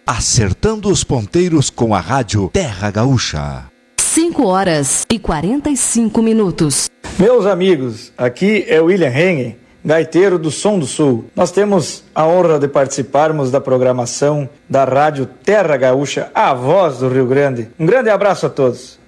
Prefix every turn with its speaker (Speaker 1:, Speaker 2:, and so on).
Speaker 1: Acertando os ponteiros com a rádio Terra Gaúcha.
Speaker 2: 5h45.
Speaker 3: Meus amigos, aqui é William Hengen, gaiteiro do Som do Sul. Nós temos a honra de participarmos da programação da rádio Terra Gaúcha, a voz do Rio Grande. Um grande abraço a todos.